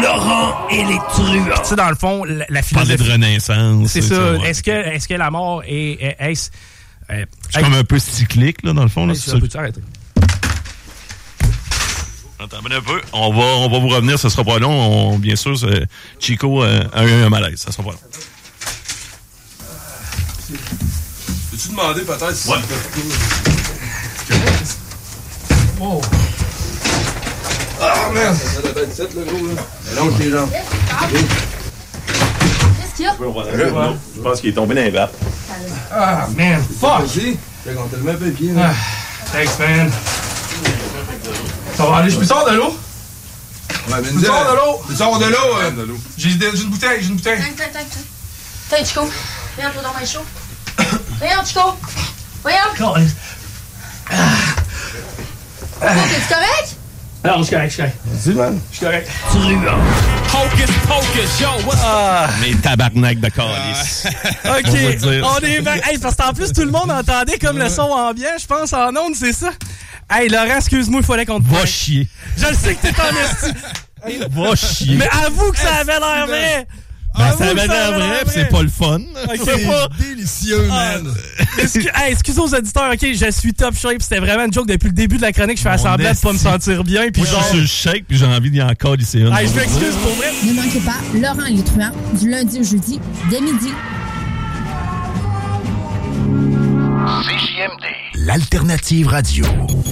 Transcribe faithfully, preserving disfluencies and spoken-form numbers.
Laurent et les truands. Tu sais, dans le fond, la, la philosophie... Parler de renaissance. C'est ça. ça ouais. Est-ce que, est-ce que la mort est... est est-ce, euh, c'est comme un peu cyclique, là, dans le fond. Là, hey, c'est ça peut-tu arrêter? Attends un peu. On va, on va vous revenir, ce sera pas long. On, bien sûr, Chico euh, a eu un malaise. Ça sera pas long. Peux-tu demander peut-être si ouais. c'est oh. Ah merde! Ça doit être sept, le gros, là. Mélange tes jambes. Qu'est-ce qu'il y a? Je pense qu'il est tombé dans les vapes. Ah, man, fuck! Vas-y. On te le met un peu les pieds, là. Ah, thanks, man. Ça va aller, je peux sortir de l'eau? Ouais, mais je peux sortir de l'eau? Je sors de l'eau, hein? J'ai une bouteille, j'ai une bouteille. Tiens, tiens, tiens. Tiens, Chico. Viens, toi, dans mes chaud. Viens, Chico. Viens. Ah. Oh, t'es-tu correct? Alors, je suis correct, je suis correct. Vas-y, man. Je suis correct. Truand. Hocus pocus, yo, what's ah, mes tabarnak de calice. OK, on, on est bien. Hey, parce qu'en plus, tout le monde entendait comme le son ambiant, je pense, en ondes, c'est ça? Hey, Laurent, excuse-moi, il fallait qu'on te... Va chier. Je le sais que t'es en esti. Va chier. Mais avoue que ça avait l'air vrai. Ben, ça avait l'air vrai, pis c'est pas le fun. Okay. C'est pas... délicieux, ah, man. Excuse, hey, excusez aux auditeurs, OK, je suis top shape. C'était vraiment une joke depuis le début de la chronique. Je fais semblant de pas me sentir bien. Puis moi, genre... je suis sur le shake, puis j'ai envie d'y encore lycée une. Hey, je m'excuse pour vrai. Ne manquez pas Laurent et les truands, du lundi au jeudi, dès midi. C J M D, l'alternative radio.